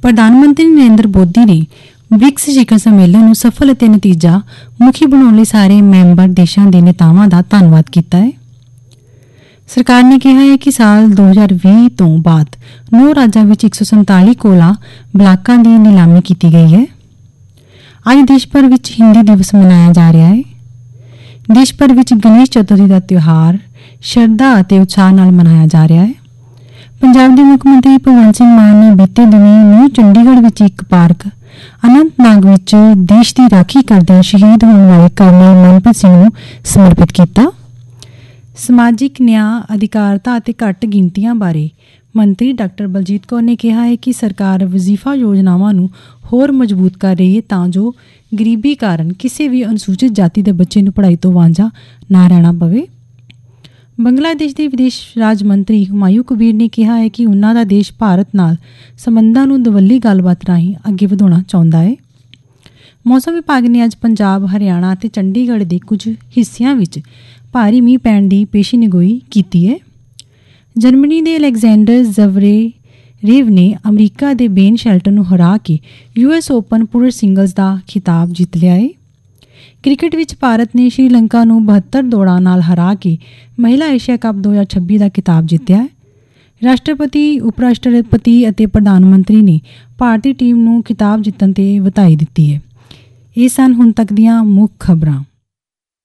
प्रधानमंत्री नरेंद्र मोदी ने ब्रिक्स शिखर सम्मेलन ਨੂੰ ਸਫਲ ਅਤੇ ਨਤੀਜਾ ਮੁਖੀ ਬਣਾਉਣ ਲਈ ਸਾਰੇ ਮੈਂਬਰ ਦੇਸ਼ਾਂ ਦੇ ਨੇਤਾਵਾਂ ਦਾ ਧੰਨਵਾਦ ਕੀਤਾ ਹੈ। ਸਰਕਾਰ ਨੇ ਕਿਹਾ ਹੈ ਕਿ ਸਾਲ 2020 ਤੋਂ ਬਾਅਦ 9 ਰਾਜਾਂ ਵਿੱਚ 147 ਕੋਲਾ ਬਲਾਕਾਂ ਦੀ ਨਿਲਾਮੀ ਕੀਤੀ ਗਈ ਹੈ। ਅੱਜ ਦੇਸ਼ ਭਰ ਵਿੱਚ ਹਿੰਦੀ ਦਿਵਸ ਮਨਾਇਆ ਜਾ ਰਿਹਾ ਹੈ। ਦੇਸ਼ ਭਰ ਵਿੱਚ ਗਣੇਸ਼ ਚਤੁਰਥੀ ਦਾ ਤਿਉਹਾਰ ਸ਼ਰਧਾ ਅਤੇ ਉਤਸ਼ਾਹ ਨਾਲ ਮਨਾਇਆ ਜਾ ਰਿਹਾ ਹੈ। ਪੰਜਾਬ ਦੇ ਮੁੱਖ ਮੰਤਰੀ ਭਗਵੰਤ ਸਿੰਘ ਮਾਨ ਨੇ ਬੀਤੇ ਦਿਨੀਂ ਨਿਊ ਚੰਡੀਗੜ੍ਹ ਵਿੱਚ ਇੱਕ ਪਾਰਕ ਅਨੰਤਨਾਗ ਵਿੱਚ ਦੇਸ਼ ਦੀ ਰਾਖੀ ਕਰਦਿਆਂ ਸ਼ਹੀਦ ਹੋਣ ਵਾਲੇ ਕਰਨਲ ਮਨਪ੍ਰੀਤ ਸਿੰਘ ਨੂੰ ਸਮਰਪਿਤ ਕੀਤਾ। ਸਮਾਜਿਕ ਨਿਆਂ, ਅਧਿਕਾਰਤਾ ਅਤੇ ਘੱਟ ਗਿਣਤੀਆਂ ਬਾਰੇ ਮੰਤਰੀ ਡਾਕਟਰ ਬਲਜੀਤ ਕੌਰ ਨੇ ਕਿਹਾ ਹੈ ਕਿ ਸਰਕਾਰ ਵਜ਼ੀਫਾ ਯੋਜਨਾਵਾਂ ਨੂੰ ਹੋਰ ਮਜ਼ਬੂਤ ਕਰ ਰਹੀ ਹੈ ਤਾਂ ਜੋ ਗਰੀਬੀ ਕਾਰਨ ਕਿਸੇ ਵੀ ਅਨੁਸੂਚਿਤ ਜਾਤੀ ਦੇ ਬੱਚੇ ਨੂੰ ਪੜ੍ਹਾਈ ਤੋਂ ਵਾਂਝਾ ਨਾ ਰਹਿਣਾ ਪਵੇ। ਬੰਗਲਾਦੇਸ਼ ਦੇ ਵਿਦੇਸ਼ ਰਾਜ ਮੰਤਰੀ ਹੁਮਾਯੂੰ ਕਬੀਰ ਨੇ ਕਿਹਾ ਹੈ ਕਿ ਉਨ੍ਹਾਂ ਦਾ ਦੇਸ਼ ਭਾਰਤ ਨਾਲ ਸੰਬੰਧਾਂ ਨੂੰ ਦਵੱਲੀ ਗੱਲਬਾਤ ਰਾਹੀਂ ਅੱਗੇ ਵਧਾਉਣਾ ਚਾਹੁੰਦਾ ਹੈ। ਮੌਸਮ ਵਿਭਾਗ ਨੇ ਅੱਜ ਪੰਜਾਬ, ਹਰਿਆਣਾ ਅਤੇ ਚੰਡੀਗੜ੍ਹ ਦੇ ਕੁਝ ਹਿੱਸਿਆਂ ਵਿੱਚ ਭਾਰੀ ਮੀਂਹ ਪੈਣ ਦੀ ਪੇਸ਼ੀਨਗੋਈ ਕੀਤੀ ਹੈ। ਜਰਮਨੀ ਦੇ ਅਲੈਗਜ਼ੈਂਡਰ ਜ਼ਵਰੇਵ ਨੇ ਅਮਰੀਕਾ ਦੇ ਬੇਨ ਸ਼ੈਲਟਰ ਨੂੰ ਹਰਾ ਕੇ US ਓਪਨ ਪੁਰਸ਼ ਸਿੰਗਲਜ਼ ਦਾ ਖਿਤਾਬ ਜਿੱਤ ਲਿਆ ਹੈ। ਕ੍ਰਿਕਟ ਵਿੱਚ ਭਾਰਤ ਨੇ ਸ਼੍ਰੀਲੰਕਾ ਨੂੰ 72 ਦੌੜਾਂ ਨਾਲ ਹਰਾ ਕੇ ਮਹਿਲਾ ਏਸ਼ੀਆ ਕੱਪ 2026 ਦਾ ਖਿਤਾਬ ਜਿੱਤਿਆ ਹੈ। ਰਾਸ਼ਟਰਪਤੀ, ਉਪ ਰਾਸ਼ਟਰਪਤੀ ਅਤੇ ਪ੍ਰਧਾਨ ਮੰਤਰੀ ਨੇ ਭਾਰਤੀ ਟੀਮ ਨੂੰ ਖਿਤਾਬ ਜਿੱਤਣ 'ਤੇ ਵਧਾਈ ਦਿੱਤੀ ਹੈ। ਇਹ ਸਨ ਹੁਣ ਤੱਕ ਦੀਆਂ ਮੁੱਖ ਖਬਰਾਂ।